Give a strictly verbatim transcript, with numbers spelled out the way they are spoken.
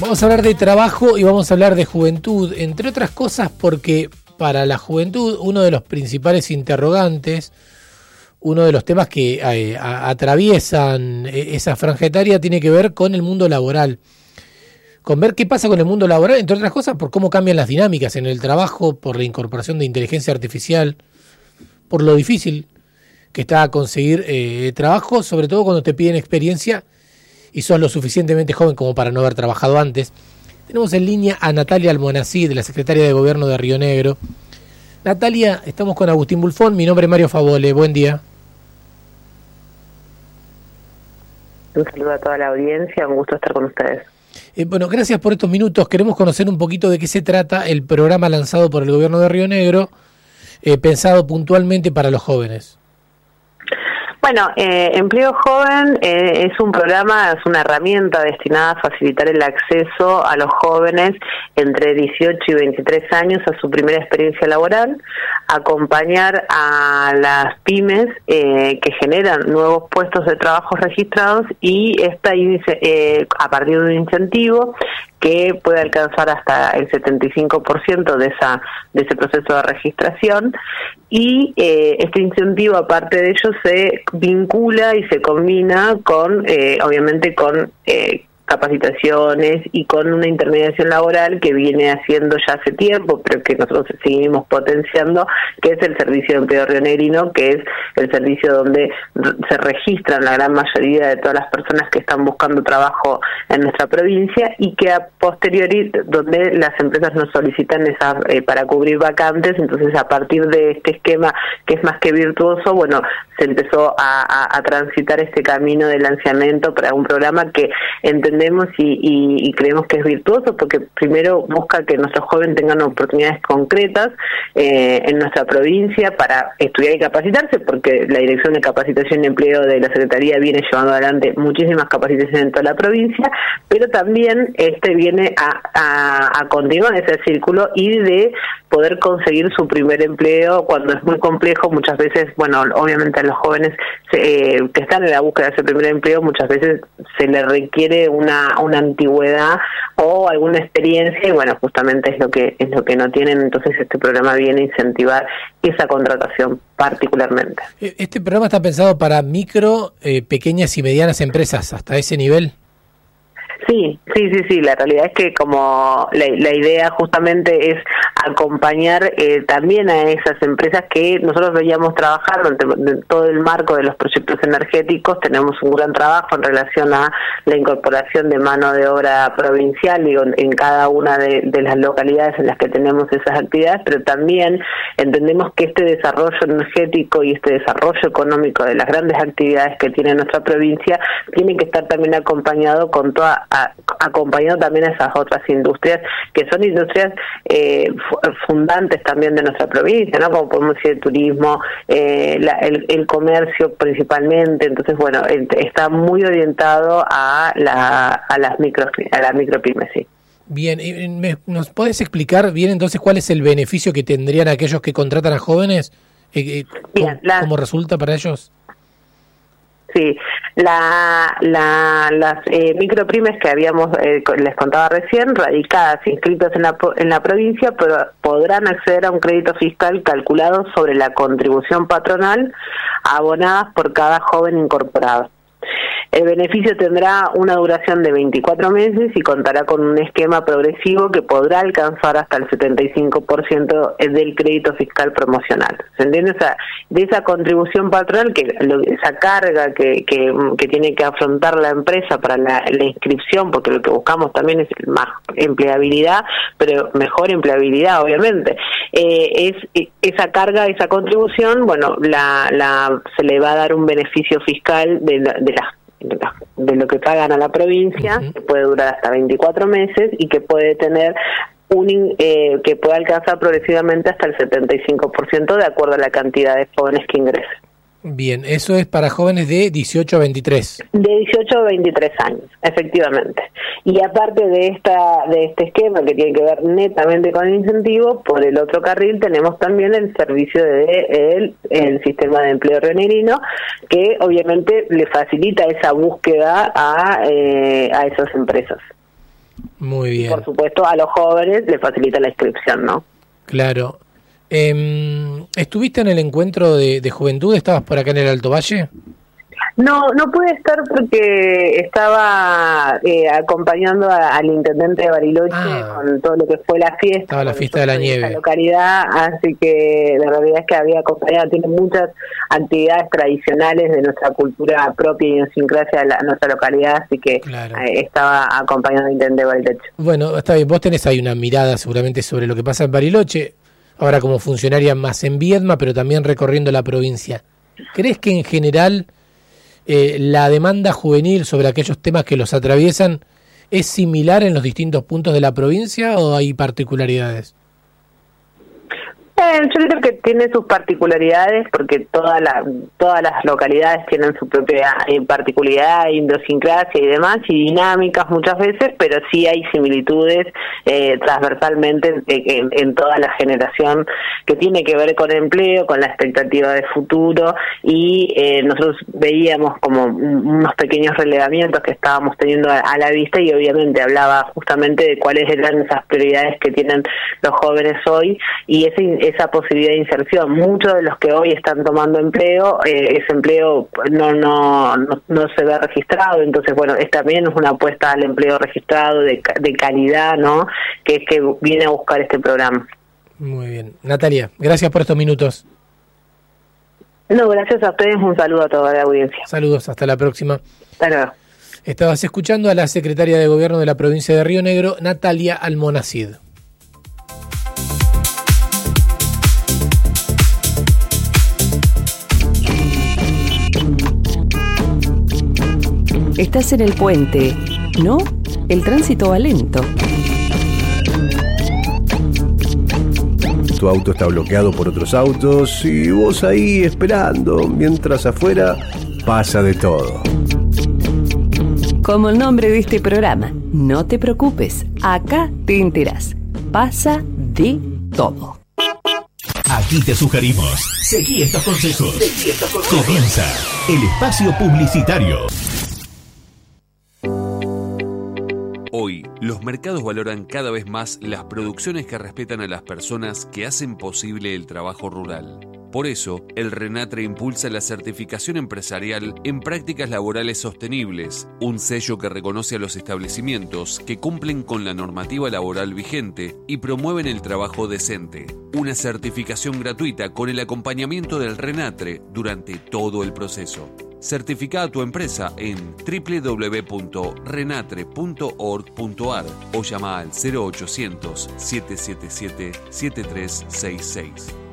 Vamos a hablar de trabajo y vamos a hablar de juventud, entre otras cosas porque para la juventud uno de los principales interrogantes, uno de los temas que eh, a, atraviesan esa franja etaria tiene que ver con el mundo laboral, con ver qué pasa con el mundo laboral, entre otras cosas por cómo cambian las dinámicas en el trabajo, por la incorporación de inteligencia artificial, por lo difícil que está conseguir eh, trabajo, sobre todo cuando te piden experiencia y sos lo suficientemente joven como para no haber trabajado antes. Tenemos en línea a Natalia Almonacid, de la Secretaría de Gobierno de Río Negro. Natalia, estamos con Agustín Bulfón, mi nombre es Mario Favole, buen día. Un saludo a toda la audiencia, un gusto estar con ustedes. Eh, bueno, gracias por estos minutos. Queremos conocer un poquito de qué se trata el programa lanzado por el Gobierno de Río Negro, eh, pensado puntualmente para los jóvenes. Bueno, eh, Empleo Joven eh, es un programa, es una herramienta destinada a facilitar el acceso a los jóvenes entre dieciocho y veintitrés años a su primera experiencia laboral, acompañar a las pymes eh, que generan nuevos puestos de trabajo registrados y esta eh, a partir de un incentivo que puede alcanzar hasta el setenta y cinco por ciento de esa de ese proceso de registración y eh, este incentivo aparte de ello se vincula y se combina con eh, obviamente con eh, capacitaciones y con una intermediación laboral que viene haciendo ya hace tiempo, pero que nosotros seguimos potenciando, que es el servicio de empleo rionegrino, que es el servicio donde se registran la gran mayoría de todas las personas que están buscando trabajo en nuestra provincia y que a posteriori, donde las empresas nos solicitan esas eh, para cubrir vacantes. Entonces, a partir de este esquema que es más que virtuoso, bueno, se empezó a, a, a transitar este camino de lanzamiento para un programa que entendemos y, y, y creemos que es virtuoso porque primero busca que nuestros jóvenes tengan oportunidades concretas eh, en nuestra provincia para estudiar y capacitarse, porque la Dirección de Capacitación y Empleo de la Secretaría viene llevando adelante muchísimas capacitaciones en toda la provincia, pero también este viene a, a, a continuar ese círculo y de poder conseguir su primer empleo cuando es muy complejo. Muchas veces, bueno, obviamente a los jóvenes eh, que están en la búsqueda de ese primer empleo, muchas veces se les requiere una, una antigüedad o alguna experiencia y bueno, justamente es lo que es lo que no tienen. Entonces este programa viene a incentivar esa contratación particularmente. ¿Este programa está pensado para micro, eh, pequeñas y medianas empresas hasta ese nivel? Sí, sí, sí, sí, la realidad es que como la, la idea justamente es acompañar eh, también a esas empresas que nosotros veíamos trabajar durante todo el marco de los proyectos energéticos. Tenemos un gran trabajo en relación a la incorporación de mano de obra provincial, digo, en cada una de, de las localidades en las que tenemos esas actividades, pero también entendemos que este desarrollo energético y este desarrollo económico de las grandes actividades que tiene nuestra provincia tiene que estar también acompañado con toda A, acompañado también a esas otras industrias que son industrias eh, fundantes también de nuestra provincia, ¿no? Como podemos decir el turismo, eh, la, el, el comercio principalmente. Entonces, bueno, el, está muy orientado a la a las micro a las micropymes, sí. Bien, ¿nos podés explicar bien entonces cuál es el beneficio que tendrían aquellos que contratan a jóvenes? Eh, bien, ¿Cómo, la... ¿Cómo resulta para ellos? Sí, la, la, las eh, micropymes que habíamos eh, les contaba recién, radicadas, inscritas en la, en la provincia, pero podrán acceder a un crédito fiscal calculado sobre la contribución patronal abonadas por cada joven incorporado. El beneficio tendrá una duración de veinticuatro meses y contará con un esquema progresivo que podrá alcanzar hasta el setenta y cinco por ciento del crédito fiscal promocional. ¿Se entiende? O sea, de esa contribución patronal, que esa carga que, que, que tiene que afrontar la empresa para la, la inscripción, porque lo que buscamos también es más empleabilidad, pero mejor empleabilidad, obviamente. Eh, es esa carga, esa contribución, bueno, la, la se le va a dar un beneficio fiscal de, la, de las de lo que pagan a la provincia, uh-huh. que puede durar hasta veinticuatro meses y que puede tener un eh, que puede alcanzar progresivamente hasta el setenta y cinco por ciento de acuerdo a la cantidad de jóvenes que ingresen. Bien, eso es para jóvenes de dieciocho a veintitrés. De dieciocho a veintitrés años, efectivamente. Y aparte de esta de este esquema que tiene que ver netamente con el incentivo, por el otro carril tenemos también el servicio de el, el sistema de empleo rionegrino, que obviamente le facilita esa búsqueda a, eh, a esas empresas. Muy bien. Y por supuesto, a los jóvenes les facilita la inscripción, ¿no? Claro. Eh, ¿Estuviste en el encuentro de, de juventud? ¿Estabas por acá en el Alto Valle? No, no pude estar porque estaba eh, acompañando a, al intendente de Bariloche ah, con todo lo que fue la fiesta. Estaba la fiesta de la nieve. En la localidad, así que la realidad es que había acompañado, tiene muchas actividades tradicionales de nuestra cultura propia y idiosincrasia de la, nuestra localidad, así que claro. eh, estaba acompañando al intendente de Bariloche. Bueno, está bien, vos tenés ahí una mirada seguramente sobre lo que pasa en Bariloche, ahora como funcionaria más en Viedma, pero también recorriendo la provincia. ¿Crees que en general Eh, la demanda juvenil sobre aquellos temas que los atraviesan es similar en los distintos puntos de la provincia o hay particularidades? Eh, yo creo que tiene sus particularidades porque toda la, todas las localidades tienen su propia eh, particularidad, idiosincrasia y demás, y dinámicas muchas veces, pero sí hay similitudes eh, transversalmente en, en, en toda la generación que tiene que ver con empleo, con la expectativa de futuro, y eh, nosotros veíamos como unos pequeños relevamientos que estábamos teniendo a, a la vista, y obviamente hablaba justamente de cuáles eran esas prioridades que tienen los jóvenes hoy, y ese esa posibilidad de inserción. Muchos de los que hoy están tomando empleo, eh, ese empleo no, no no no se ve registrado, entonces bueno, es también es una apuesta al empleo registrado de, de calidad, ¿no? Que es que viene a buscar este programa. Muy bien. Natalia, gracias por estos minutos. No, gracias a ustedes, un saludo a toda la audiencia. Saludos, hasta la próxima. Hasta luego. Estabas escuchando a la secretaria de Gobierno de la provincia de Río Negro, Natalia Almonacid. Estás en el puente, ¿no? El tránsito va lento. Tu auto está bloqueado por otros autos y vos ahí esperando, mientras afuera pasa de todo. Como el nombre de este programa, no te preocupes, acá te enterás. Pasa de todo. Aquí te sugerimos, seguí estos consejos. Seguí estos consejos. Comienza el espacio publicitario. Hoy, los mercados valoran cada vez más las producciones que respetan a las personas que hacen posible el trabajo rural. Por eso, el RENATRE impulsa la certificación empresarial en prácticas laborales sostenibles, un sello que reconoce a los establecimientos que cumplen con la normativa laboral vigente y promueven el trabajo decente. Una certificación gratuita con el acompañamiento del RENATRE durante todo el proceso. Certifica a tu empresa en doble u doble u doble u punto renatre punto org punto a r o llama al cero ochocientos, siete siete siete, siete tres seis seis.